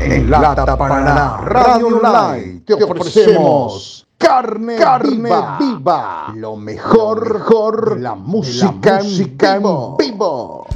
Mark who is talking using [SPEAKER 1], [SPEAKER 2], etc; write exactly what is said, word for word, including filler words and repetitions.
[SPEAKER 1] En Lata Paraná Radio Online te ofrecemos carne, carne viva, viva, lo mejor, mejor de la música, de la música en vivo. En vivo.